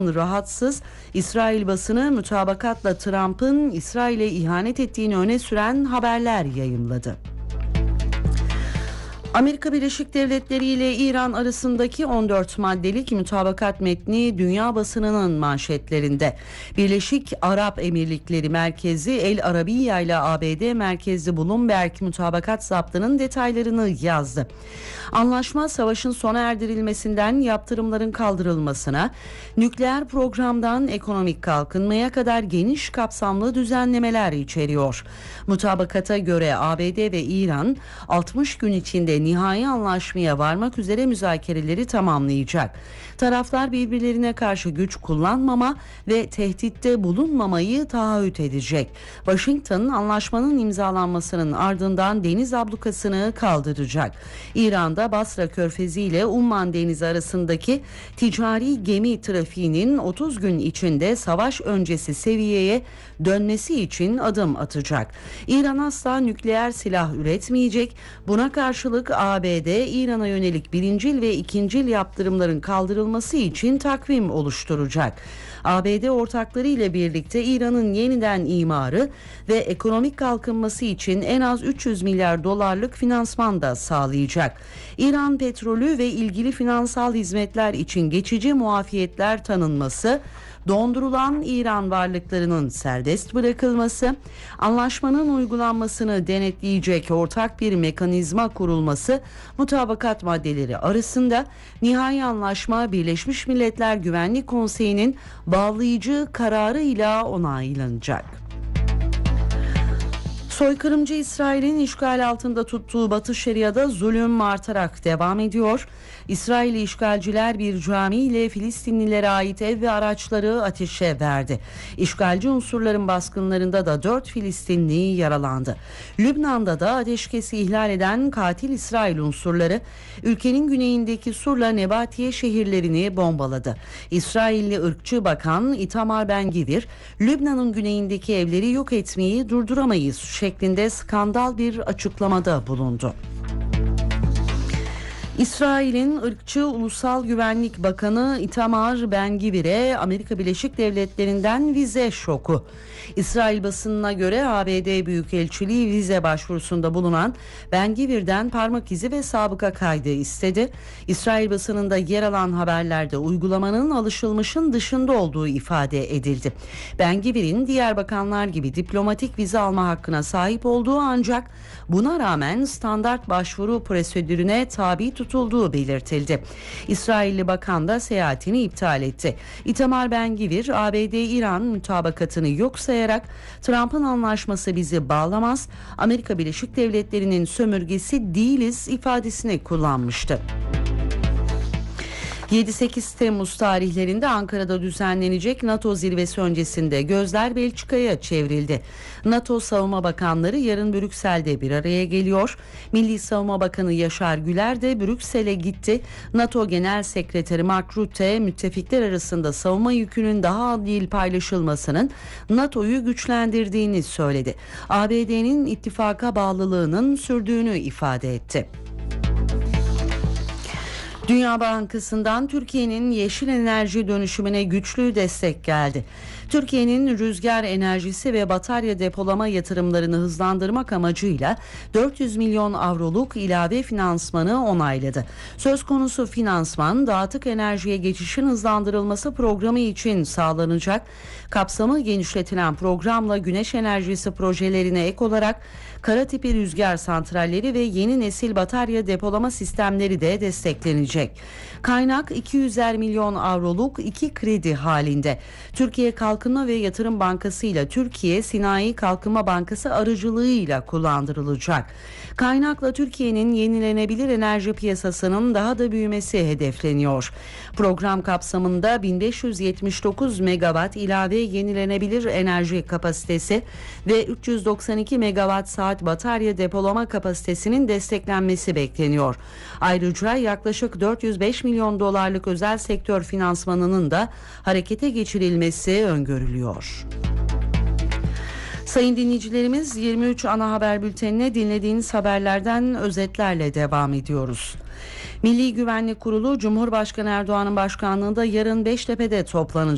rahatsız. İsrail basını mutabakatla Trump'ın İsrail'e ihanet ettiğini öne süren haberler yayımladı. Amerika Birleşik Devletleri ile İran arasındaki 14 maddelik mutabakat metni dünya basınının manşetlerinde. Birleşik Arap Emirlikleri merkezi El Arabiya ile ABD merkezli Bloomberg mutabakat zaptının detaylarını yazdı. Anlaşma savaşın sona erdirilmesinden yaptırımların kaldırılmasına, nükleer programdan ekonomik kalkınmaya kadar geniş kapsamlı düzenlemeler içeriyor. Mutabakata göre ABD ve İran 60 gün içinde nihai anlaşmaya varmak üzere müzakereleri tamamlayacak. Taraflar birbirlerine karşı güç kullanmama ve tehditte bulunmamayı taahhüt edecek. Washington anlaşmanın imzalanmasının ardından deniz ablukasını kaldıracak. İran'da Basra Körfezi ile Umman Denizi arasındaki ticari gemi trafiğinin 30 gün içinde savaş öncesi seviyeye dönmesi için adım atacak. İran asla nükleer silah üretmeyecek. Buna karşılık ABD İran'a yönelik birincil ve ikincil yaptırımların kaldırılması için takvim oluşturacak. ABD ortakları ile birlikte İran'ın yeniden imarı ve ekonomik kalkınması için en az 300 milyar dolarlık finansman da sağlayacak. İran petrolü ve ilgili finansal hizmetler için geçici muafiyetler tanınması, dondurulan İran varlıklarının serbest bırakılması, anlaşmanın uygulanmasını denetleyecek ortak bir mekanizma kurulması mutabakat maddeleri arasında. Nihai anlaşma Birleşmiş Milletler Güvenlik Konseyi'nin bağlayıcı kararıyla onaylanacak. Soykırımcı İsrail'in işgal altında tuttuğu Batı Şeria'da zulüm artarak devam ediyor. İsrailli işgalciler bir cami ile Filistinlilere ait ev ve araçları ateşe verdi. İşgalci unsurların baskınlarında da 4 Filistinli yaralandı. Lübnan'da da ateşkesi ihlal eden katil İsrail unsurları ülkenin güneyindeki Sur'la Nebatiye şehirlerini bombaladı. İsrailli ırkçı bakan Itamar Ben-Gvir, Lübnan'ın güneyindeki evleri yok etmeyi durduramayız şeklinde skandal bir açıklamada bulundu. İsrail'in ırkçı Ulusal Güvenlik Bakanı Itamar Ben-Gvir'e Amerika Birleşik Devletleri'nden vize şoku. İsrail basınına göre ABD Büyükelçiliği vize başvurusunda bulunan Ben-Gvir'den parmak izi ve sabıka kaydı istedi. İsrail basınında yer alan haberlerde uygulamanın alışılmışın dışında olduğu ifade edildi. Ben-Gvir'in diğer bakanlar gibi diplomatik vize alma hakkına sahip olduğu, ancak buna rağmen standart başvuru prosedürüne tabi tutulduğu belirtildi. İsrailli bakan da seyahatini iptal etti. Itamar Ben-Gvir, ABD-İran mutabakatını yok sayarak Trump'ın anlaşması bizi bağlamaz, Amerika Birleşik Devletleri'nin sömürgesi değiliz ifadesini kullanmıştı. 7-8 Temmuz tarihlerinde Ankara'da düzenlenecek NATO zirvesi öncesinde gözler Belçika'ya çevrildi. NATO Savunma Bakanları yarın Brüksel'de bir araya geliyor. Milli Savunma Bakanı Yaşar Güler de Brüksel'e gitti. NATO Genel Sekreteri Mark Rutte, müttefikler arasında savunma yükünün daha adil paylaşılmasının NATO'yu güçlendirdiğini söyledi. ABD'nin ittifaka bağlılığının sürdüğünü ifade etti. Dünya Bankası'ndan Türkiye'nin yeşil enerji dönüşümüne güçlü destek geldi. Türkiye'nin rüzgar enerjisi ve batarya depolama yatırımlarını hızlandırmak amacıyla 400 milyon avroluk ilave finansmanı onayladı. Söz konusu finansman, dağıtık enerjiye geçişin hızlandırılması programı için sağlanacak. Kapsamı genişletilen programla güneş enerjisi projelerine ek olarak kara tipi rüzgar santralleri ve yeni nesil batarya depolama sistemleri de desteklenecek. Kaynak 200'er milyon avroluk 2 kredi halinde. Türkiye Kalkınma ve Yatırım Bankası ile Türkiye Sinayi Kalkınma Bankası aracılığıyla kullandırılacak. Kaynakla Türkiye'nin yenilenebilir enerji piyasasının daha da büyümesi hedefleniyor. Program kapsamında 1579 megawatt ilave yenilenebilir enerji kapasitesi ve 392 megawatt saat batarya depolama kapasitesinin desteklenmesi bekleniyor. Ayrıca yaklaşık 405 milyon dolarlık özel sektör finansmanının da harekete geçirilmesi öngörülüyor. Sayın dinleyicilerimiz, 23 ana haber bültenine dinlediğiniz haberlerden özetlerle devam ediyoruz. Milli Güvenlik Kurulu Cumhurbaşkanı Erdoğan'ın başkanlığında yarın Beştepe'de toplanacak.